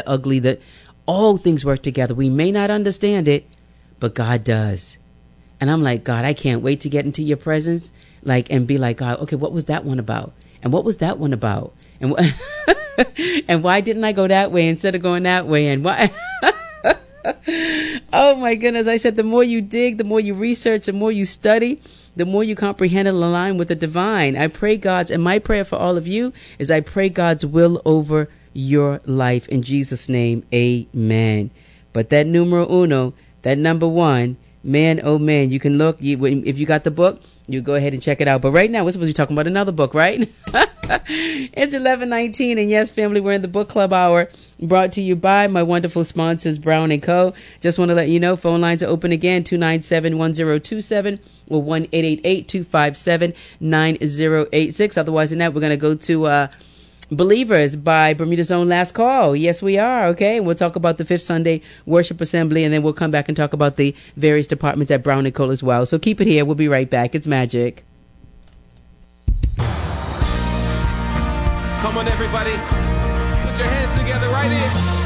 the ugly, that all things work together. We may not understand it, but God does. And I'm like, God, I can't wait to get into your presence, like, and be like, God, okay, what was that one about? And what was that one about? And and why didn't I go that way instead of going that way? And why? Oh my goodness. I said, the more you dig, the more you research, the more you study, the more you comprehend and align with the divine. I pray and my prayer for all of you is I pray God's will over your life in Jesus' name. Amen. But that numero uno, that number one, man, oh man, you can look, if you got the book, you go ahead and check it out. But right now, we're supposed to be talking about another book, right? It's 11:19, and yes, family, we're in the book club hour, brought to you by my wonderful sponsors, Brown & Co. Just want to let you know, phone lines are open again, 297-1027 or 1-888-257-9086. Otherwise than that, we're going to go to Believers by Bermuda's Own Last Call. Yes, we are. Okay. We'll talk about the Fifth Sunday Worship Assembly, and then we'll come back and talk about the various departments at Brown & Cole as well. So keep it here. We'll be right back. It's magic. Come on, everybody. Put your hands together right here.